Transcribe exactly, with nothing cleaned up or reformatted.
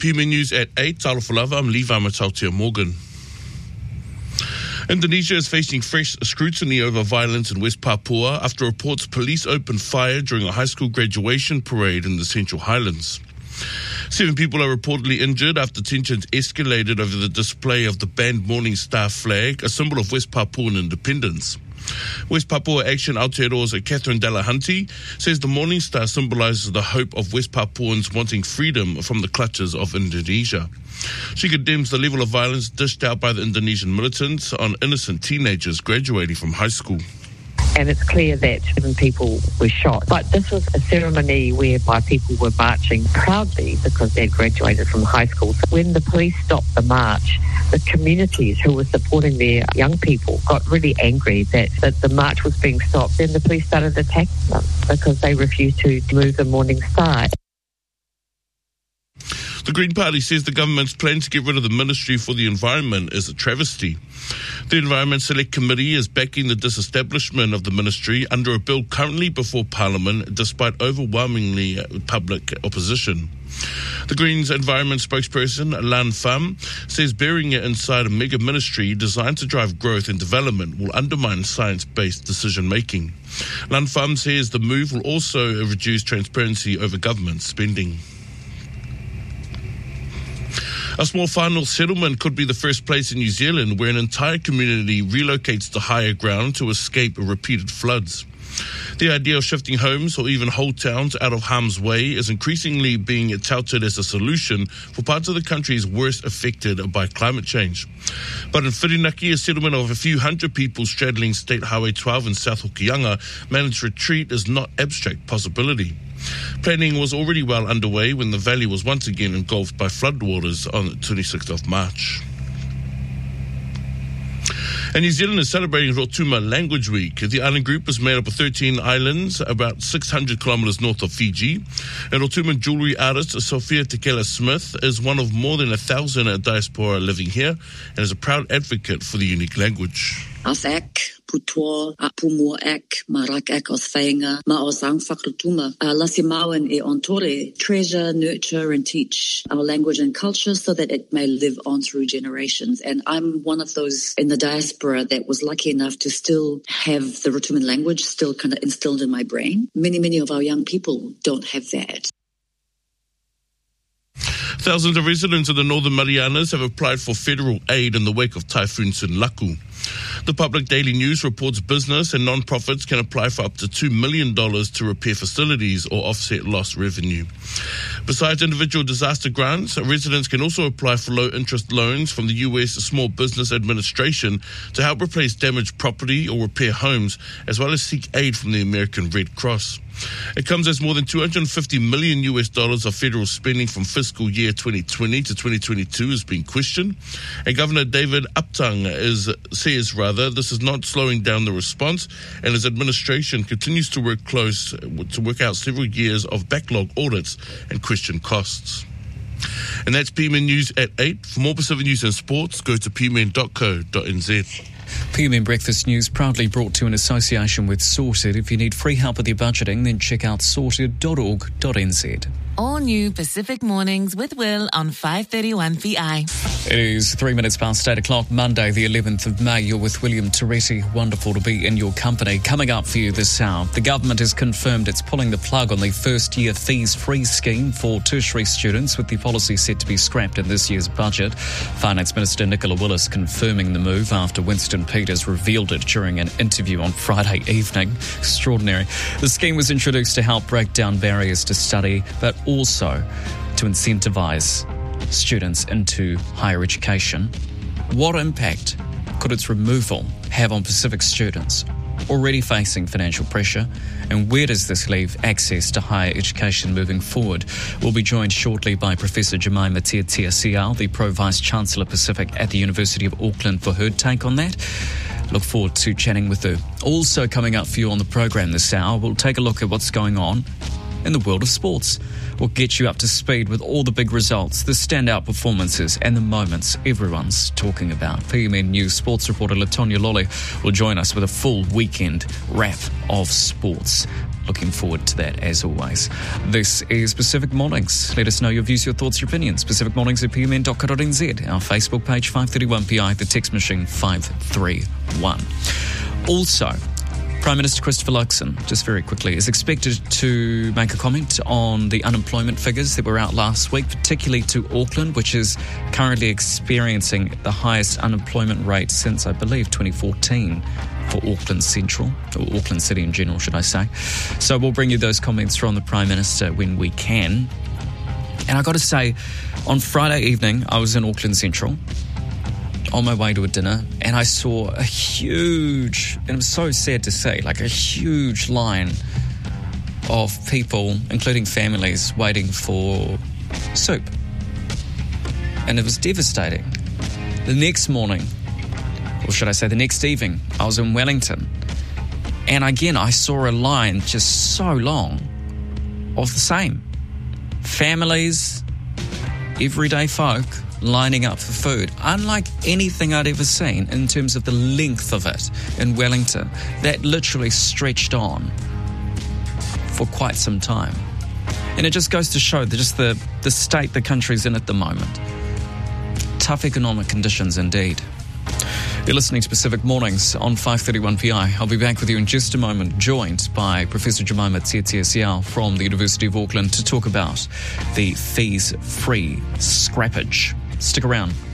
P M News at eight. Talofalava, I'm Levi Matautia Morgan. Indonesia is facing fresh scrutiny over violence in West Papua after reports police opened fire during a high school graduation parade in the Central Highlands. Seven people are reportedly injured after tensions escalated over the display of the banned Morning Star flag, a symbol of West Papuan independence. West Papua Action Aotearoa's Catherine Delahunty says the Morning Star symbolises the hope of West Papuans wanting freedom from the clutches of Indonesia. She condemns the level of violence dished out by the Indonesian militants on innocent teenagers graduating from high school. And it's clear that seven people were shot. But this was a ceremony whereby people were marching proudly because they'd graduated from high school. So when the police stopped the march, the communities who were supporting their young people got really angry that, that the march was being stopped. Then the police started attacking them because they refused to move the Morning Star. The Green Party says the government's plan to get rid of the Ministry for the Environment is a travesty. The Environment Select Committee is backing the disestablishment of the ministry under a bill currently before Parliament, despite overwhelmingly public opposition. The Greens Environment spokesperson, Lan Pham, says burying it inside a mega ministry designed to drive growth and development will undermine science-based decision-making. Lan Pham says the move will also reduce transparency over government spending. A small final settlement could be the first place in New Zealand where an entire community relocates to higher ground to escape repeated floods. The idea of shifting homes or even whole towns out of harm's way is increasingly being touted as a solution for parts of the countries worst affected by climate change. But in Whirinaki, a settlement of a few hundred people straddling State Highway twelve in South Hokianga managed retreat is not abstract possibility. Planning was already well underway when the valley was once again engulfed by floodwaters on the twenty-sixth of March. And New Zealand is celebrating Rotuma Language Week. The island group is made up of thirteen islands, about six hundred kilometres north of Fiji. And Rotuma jewellery artist Sophia Tekela Smith is one of more than a thousand diaspora living here and is a proud advocate for the unique language. Afak, Putoa, Apumoak, Marakak Osfainga, Maosang Fakrutuma, Lasimawan e Ontore, treasure, nurture and teach our language and culture so that it may live on through generations. And I'm one of those in the diaspora that was lucky enough to still have the Rotuman language still kind of instilled in my brain. Many, many of our young people don't have that. Thousands of residents of the Northern Marianas have applied for federal aid in the wake of Typhoon Sinlaku. The Public Daily News reports business and non-profits can apply for up to two million dollars to repair facilities or offset lost revenue. Besides individual disaster grants, residents can also apply for low-interest loans from the U S Small Business Administration to help replace damaged property or repair homes, as well as seek aid from the American Red Cross. It comes as more than two hundred fifty million U S dollars of federal spending from fiscal year twenty twenty to twenty twenty-two is being questioned. And Governor David Upton is, says, rather, this is not slowing down the response, and his administration continues to work close to work out several years of backlog audits and question costs. And that's P M N News at eight. For more Pacific News and Sports, go to p m n dot co dot n z. P M N Breakfast News proudly brought to you in association with Sorted. If you need free help with your budgeting, then check out sorted dot org dot n z. All new Pacific Mornings with Will on five thirty-one P I. It is three minutes past eight o'clock, Monday the eleventh of May. You're with William Teresi. Wonderful to be in your company. Coming up for you this hour, the government has confirmed it's pulling the plug on the first-year fees-free scheme for tertiary students, with the policy set to be scrapped in this year's budget. Finance Minister Nicola Willis confirming the move after Winston Peters revealed it during an interview on Friday evening. Extraordinary. The scheme was introduced to help break down barriers to study, but also to incentivise students into higher education. What impact could its removal have on Pacific students already facing financial pressure, and where does this leave access to higher education moving forward? We'll be joined shortly by Professor Jemima Tiatia Sial, the Pro-Vice-Chancellor Pacific at the University of Auckland, for her take on that. Look forward to chatting with her. Also coming up for you on the program this hour, we'll take a look at what's going on in the world of sports. We'll get you up to speed with all the big results, the standout performances and the moments everyone's talking about. P M N News sports reporter Latonya Lolly will join us with a full weekend wrap of sports. Looking forward to that, as always. This is Pacific Mornings. Let us know your views, your thoughts, your opinions. Pacific Mornings at p m n dot co dot n z. Our Facebook page, five thirty-one P I, the text machine, five three one. Also, Prime Minister Christopher Luxon, just very quickly, is expected to make a comment on the unemployment figures that were out last week, particularly to Auckland, which is currently experiencing the highest unemployment rate since, I believe, twenty fourteen. For Auckland Central, or Auckland City in general, should I say. So we'll bring you those comments from the Prime Minister when we can. And I've got to say, on Friday evening, I was in Auckland Central on my way to a dinner, and I saw a huge, and it was so sad to say, like a huge line of people, including families, waiting for soup. And it was devastating. The next morning, or should I say the next evening, I was in Wellington. And again, I saw a line just so long of the same. Families, everyday folk lining up for food. Unlike anything I'd ever seen in terms of the length of it in Wellington. That literally stretched on for quite some time. And it just goes to show that just the, the state the country's in at the moment. Tough economic conditions indeed. You're listening to Pacific Mornings on five thirty-one P I. I'll be back with you in just a moment, joined by Professor Jemima Tsietsia from the University of Auckland to talk about the fees-free scrappage. Stick around.